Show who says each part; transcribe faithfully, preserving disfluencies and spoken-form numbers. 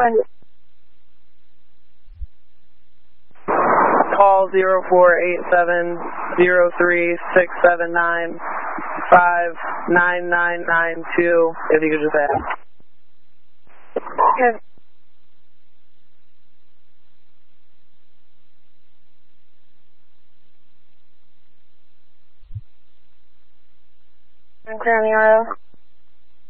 Speaker 1: one.
Speaker 2: Call zero four eight seven zero three six seven nine five nine nine nine two. If you could just ask.
Speaker 1: Okay. I'm clear on the R O.